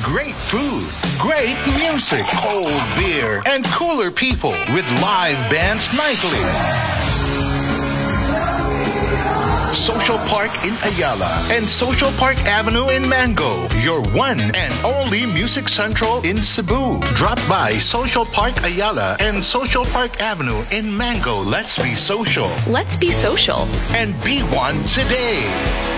Great food, great music, cold beer, and cooler people with live bands nightly. Social Park in Ayala and Social Park Avenue in Mango. Your one and only Music Central in Cebu. Drop by Social Park Ayala and Social Park Avenue in Mango. Let's be social. Let's be social. And be one today.